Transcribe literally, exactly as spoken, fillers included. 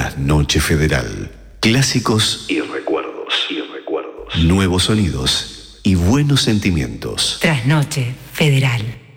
Trasnoche Federal. Clásicos y recuerdos. Y recuerdos. Nuevos sonidos y buenos sentimientos. Trasnoche Federal.